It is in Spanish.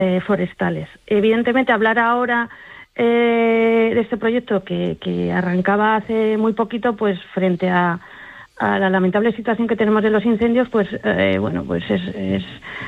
forestales. Evidentemente, hablar ahora de este proyecto que arrancaba hace muy poquito, pues frente a la lamentable situación que tenemos de los incendios, pues bueno, pues es